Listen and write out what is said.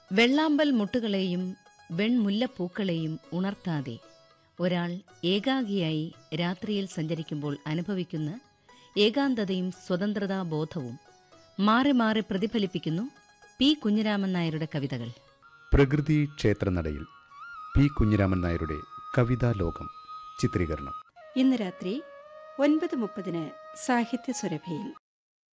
വെള്ളാമ്പൽ മുട്ടുകളെയും വെൺമുല്ലപ്പൂക്കളെയും ഉണർത്താതെ ഒരാൾ ഏകാഗിയായി രാത്രിയിൽ സഞ്ചരിക്കുമ്പോൾ അനുഭവിക്കുന്ന ഏകാന്തതയും സ്വതന്ത്രതാബോധവും മാറി മാറി പ്രതിഫലിപ്പിക്കുന്നു പി കുഞ്ഞിരാമൻ നായരുടെ കവിതകൾ. പ്രകൃതി ക്ഷേത്രനടയിൽ പി കുഞ്ഞിരാമൻ നായരുടെ കവിതാലോകം ചിത്രീകരണം ഇന്ന് രാത്രി 9:30 സാഹിത്യസുരഭിയിൽ.